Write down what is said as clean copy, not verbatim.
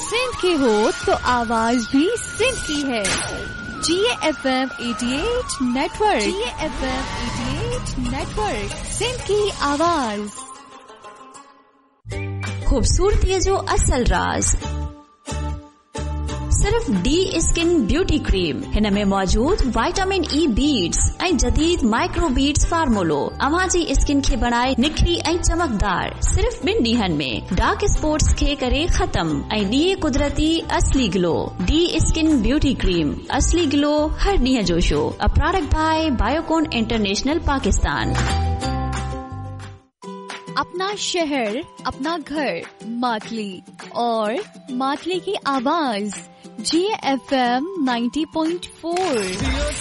सिंध के हो तो आवाज भी सिंध की है। GFM 88 नेटवर्क, सिंध की आवाज। खूबसूरती जो असल राज सिर्फ डी स्किन ब्यूटी क्रीम हिन में मौजूद विटामिन ई बीड्स ऐं जदीद माइक्रो बीड्स फार्मूलो अवां जी स्किन खे बनाए निखरी ऐं चमकदार सिर्फ 2 ॾींहनि में डार्क स्पॉट्स खे करे खत्म ऐं ॾिए कुदरती असली glow. D skin beauty cream असली ग्लो हर ॾींहं जो show. A product bye Biocon international Pakistan. अपना शहर, अपना घर, मातली और मातली की आवाज GFM 90.4।